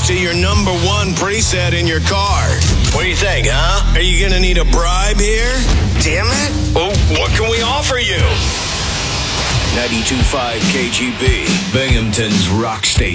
access to your number one preset in your car. What do you think, huh? Are you going to need a bribe here? Damn it. Well, what can we offer you? 92.5 KGB, Binghamton's rock station.